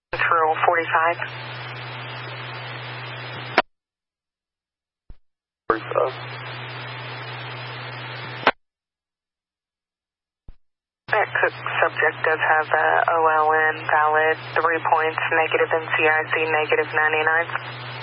It's Rural 45. 45. That Cook subject does have OLN valid, 3 points, negative NCIC, negative 99.